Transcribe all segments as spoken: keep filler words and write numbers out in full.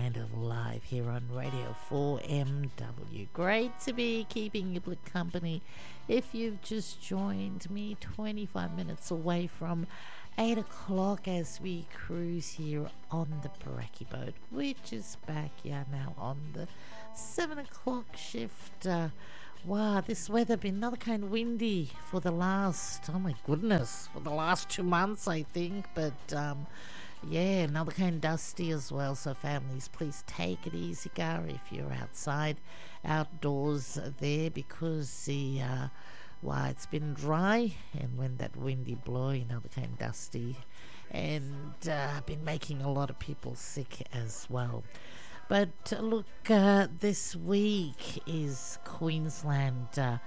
Kind of Live here on Radio four M W. Great to be keeping you company. If you've just joined me, twenty-five minutes away from eight o'clock as we cruise here on the Baraki boat, which is back yeah now on the seven o'clock shift. Uh, wow, this weather been another kind of windy for the last, oh my goodness, for the last two months I think, but um, yeah, another kind of dusty as well. So families, please take it easy, Gar, if you're outside, outdoors there, because the uh, well, it's been dry, and when that windy blow, you know, the kind of dusty, and uh, been making a lot of people sick as well. But uh, look, uh, this week is Queensland uh,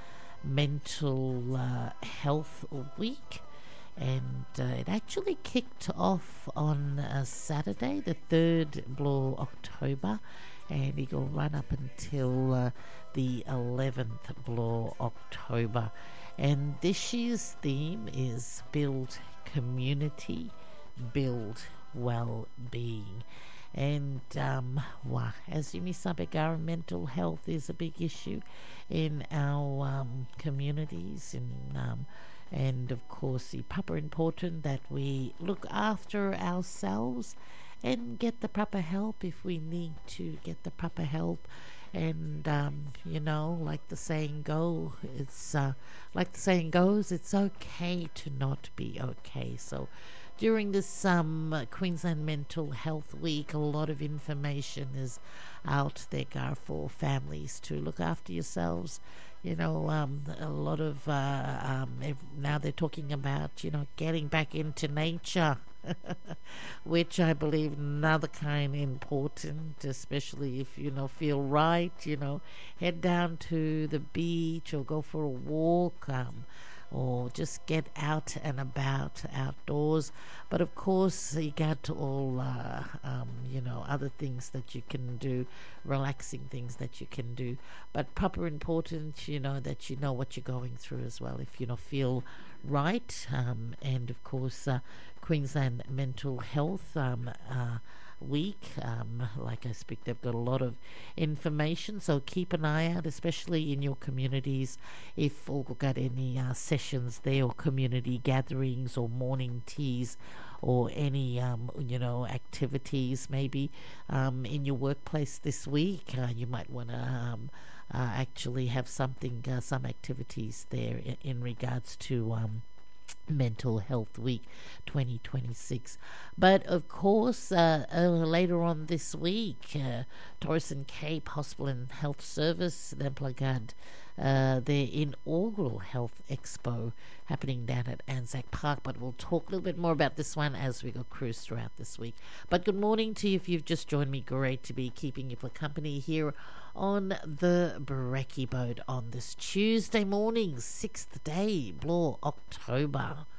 Mental uh, Health Week. And uh, it actually kicked off on uh, Saturday, the third of October, and it will run up until uh, the eleventh of October. And this year's theme is Build Community, Build Well-Being. And um, wow, as you know, mental health is a big issue in our um, communities, and um, and of course it's proper important that we look after ourselves and get the proper help if we need to get the proper help. And um, you know, like the saying go, it's uh, like the saying goes, it's okay to not be okay. So during this um, Queensland Mental Health Week, a lot of information is out there, Gar, for families to look after yourselves. You know, um, a lot of, uh, um, now they're talking about, you know, getting back into nature, which I believe another kind important, especially if, you know, feel right, you know, head down to the beach or go for a walk, um, or just get out and about outdoors. But of course you got all uh, um, you know, other things that you can do, relaxing things that you can do, but proper important, you know, that you know what you're going through as well, if you know feel right. Um, and of course uh, Queensland Mental Health um, uh, Week, um, like I speak, they've got a lot of information, so keep an eye out, especially in your communities, if you've got any uh, sessions there, or community gatherings, or morning teas, or any um, you know, activities maybe um, in your workplace this week. Uh, you might want to um, uh, actually have something, uh, some activities there in, in regards to um, Mental Health Week twenty twenty-six. But of course uh, uh, later on this week, uh, Torres and Cape Hospital and Health Service, the Plagad, uh, their inaugural health expo happening down at Anzac Park. But we'll talk a little bit more about this one as we go cruise throughout this week. But good morning to you if you've just joined me. Great to be keeping you for company here on the Baraki boat on this Tuesday morning, sixth day, October.